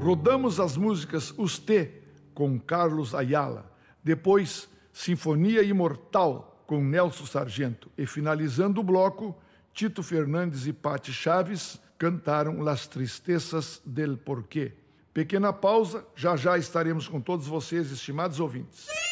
Rodamos as músicas Usté, com Carlos Ayala. Depois, Sinfonia Imortal, com Nelson Sargento. E finalizando o bloco, Tito Fernandes e Patti Chaves cantaram Las Tristezas del Porqué. Pequena pausa, já já estaremos com todos vocês, estimados ouvintes.